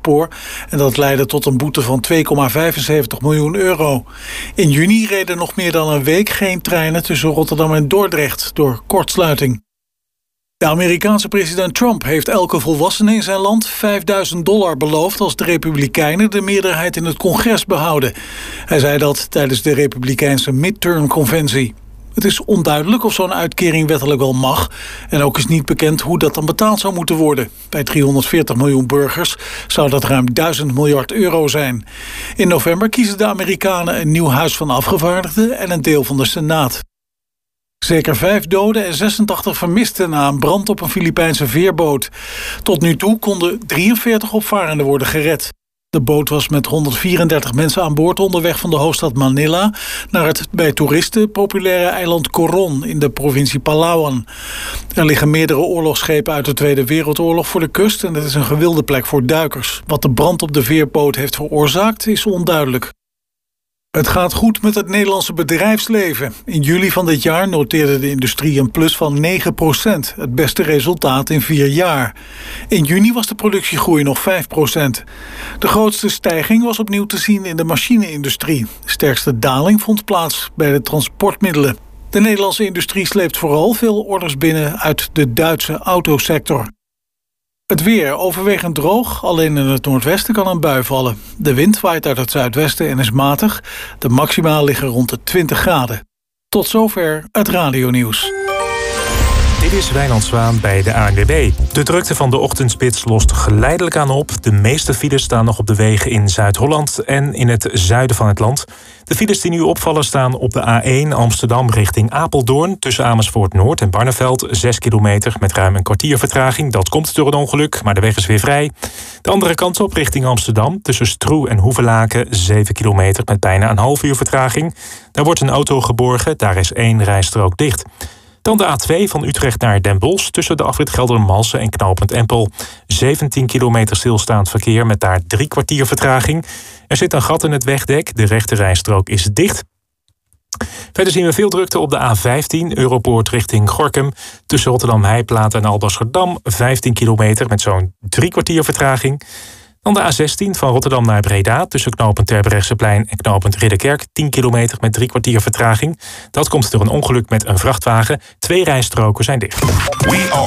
spoor. En dat leidde tot een boete van 2,75 miljoen euro. In juni reden nog meer dan een week geen treinen tussen Rotterdam en Dordrecht door kortsluiting. De Amerikaanse president Trump heeft elke volwassene in zijn land $5.000 beloofd als de Republikeinen de meerderheid in het congres behouden. Hij zei dat tijdens de Republikeinse midterm-conventie. Het is onduidelijk of zo'n uitkering wettelijk wel mag. En ook is niet bekend hoe dat dan betaald zou moeten worden. Bij 340 miljoen burgers zou dat ruim 1000 miljard euro zijn. In november kiezen de Amerikanen een nieuw huis van afgevaardigden en een deel van de Senaat. Zeker 5 doden en 86 vermisten na een brand op een Filipijnse veerboot. Tot nu toe konden 43 opvarenden worden gered. De boot was met 134 mensen aan boord onderweg van de hoofdstad Manila naar het bij toeristen populaire eiland Coron in de provincie Palawan. Er liggen meerdere oorlogsschepen uit de Tweede Wereldoorlog voor de kust en het is een gewilde plek voor duikers. Wat de brand op de veerboot heeft veroorzaakt is onduidelijk. Het gaat goed met het Nederlandse bedrijfsleven. In juli van dit jaar noteerde de industrie een plus van 9%. Het beste resultaat in 4 jaar. In juni was de productiegroei nog 5%. De grootste stijging was opnieuw te zien in de machine-industrie. De sterkste daling vond plaats bij de transportmiddelen. De Nederlandse industrie sleept vooral veel orders binnen uit de Duitse autosector. Het weer overwegend droog, alleen in het noordwesten kan een bui vallen. De wind waait uit het zuidwesten en is matig. De maxima liggen rond de 20 graden. Tot zover het radionieuws. Dit is Wijnand Zwaan bij de ANWB. De drukte van de ochtendspits lost geleidelijk aan op. De meeste files staan nog op de wegen in Zuid-Holland en in het zuiden van het land. De files die nu opvallen staan op de A1 Amsterdam richting Apeldoorn. Tussen Amersfoort Noord en Barneveld 6 kilometer met ruim een kwartier vertraging. Dat komt door een ongeluk, maar de weg is weer vrij. De andere kant op richting Amsterdam. Tussen Stroe en Hoevelaken 7 kilometer met bijna een half uur vertraging. Daar wordt een auto geborgen, daar is 1 rijstrook dicht. Dan de A2 van Utrecht naar Den Bosch tussen de afrit Geldermalsen en knooppunt Empel. 17 kilometer stilstaand verkeer met daar 3 kwartier vertraging. Er zit een gat in het wegdek, de rechte rijstrook is dicht. Verder zien we veel drukte op de A15, Europoort richting Gorinchem. Tussen Rotterdam-Heiplaat en Alblasserdam 15 kilometer met zo'n 3 kwartier vertraging. Dan de A16 van Rotterdam naar Breda tussen knooppunt Terbrechtseplein en knooppunt Ridderkerk 10 kilometer met 3 kwartier vertraging. Dat komt door een ongeluk met een vrachtwagen. 2 rijstroken zijn dicht. We are